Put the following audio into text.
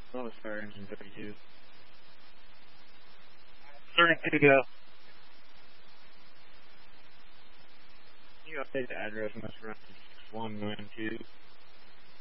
Lowest fire engine 32. 32 to go. Can you update the address on this run to 192?